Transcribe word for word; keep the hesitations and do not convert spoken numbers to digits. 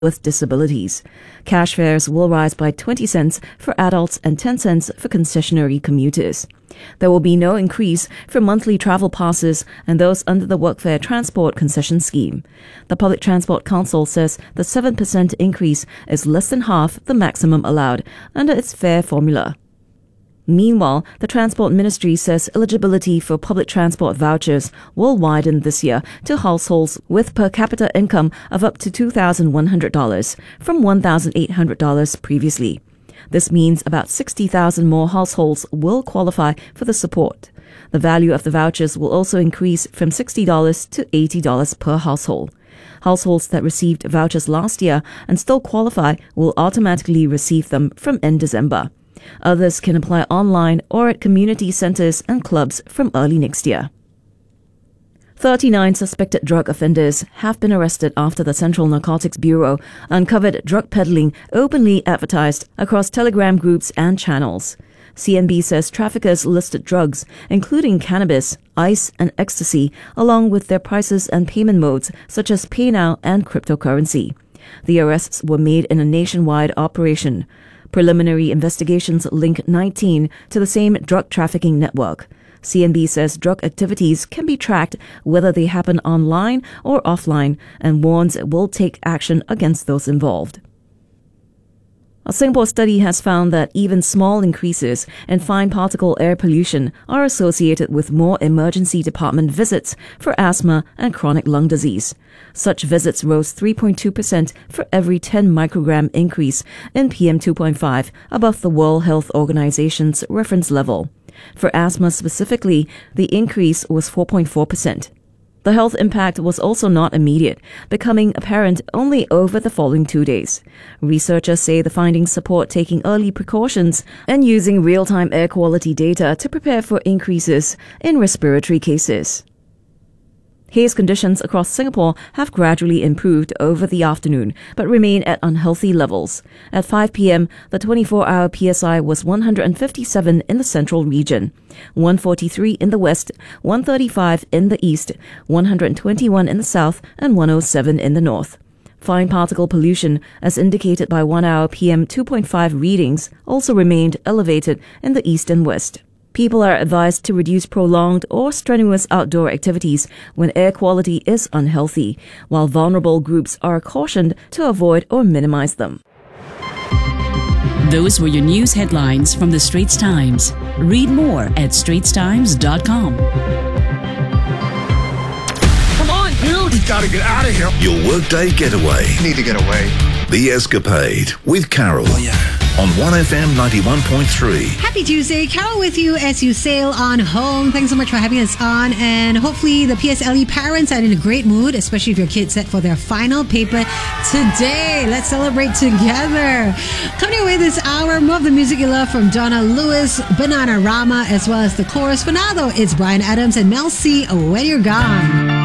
with disabilities. Cash fares will rise by twenty cents for adults and ten cents for concessionary commuters. There will be no increase for monthly travel passes and those under the Workfare Transport Concession Scheme. The Public Transport Council says the seven percent increase is less than half the maximum allowed under its fare formula. Meanwhile, the Transport Ministry says eligibility for public transport vouchers will widen this year to households with per capita income of up to two thousand one hundred dollars from one thousand eight hundred dollars previously. This means about sixty thousand more households will qualify for the support. The value of the vouchers will also increase from sixty dollars to eighty dollars per household. Households that received vouchers last year and still qualify will automatically receive them from end December. Others can apply online or at community centres and clubs from early next year. thirty-nine suspected drug offenders have been arrested after the Central Narcotics Bureau uncovered drug peddling openly advertised across Telegram groups and channels. C N B says traffickers listed drugs, including cannabis, ice and ecstasy, along with their prices and payment modes such as Pay Now and cryptocurrency. The arrests were made in a nationwide operation. Preliminary investigations link nineteen to the same drug trafficking network. C N B says drug activities can be tracked whether they happen online or offline and warns it will take action against those involved. A Singapore study has found that even small increases in fine particle air pollution are associated with more emergency department visits for asthma and chronic lung disease. Such visits rose three point two percent for every ten microgram increase in P M two point five above the World Health Organization's reference level. For asthma specifically, the increase was four point four percent. The health impact was also not immediate, becoming apparent only over the following two days. Researchers say the findings support taking early precautions and using real-time air quality data to prepare for increases in respiratory cases. Haze conditions across Singapore have gradually improved over the afternoon, but remain at unhealthy levels. At five p.m., the twenty-four hour P S I was one hundred fifty-seven in the central region, one hundred forty-three in the west, one hundred thirty-five in the east, one hundred twenty-one in the south, and one hundred seven in the north. Fine particle pollution, as indicated by one hour P M two point five readings, also remained elevated in the east and west. People are advised to reduce prolonged or strenuous outdoor activities when air quality is unhealthy, while vulnerable groups are cautioned to avoid or minimize them. Those were your news headlines from the Straits Times. Read more at straits times dot com. Come on, dude! We gotta get out of here. Your workday getaway. Need to get away. The Escapade with Carol. Oh, yeah. On one F M ninety-one point three. Happy Tuesday. Carol with you as you sail on home. Thanks so much for having us on. And hopefully the P S L E parents are in a great mood, especially if your kids set for their final paper today. Let's celebrate together. Coming your way this hour, more of the music you love from Donna Lewis, Banana Rama, as well as the chorus. For now, though, it's Bryan Adams and Mel C, When You're Gone.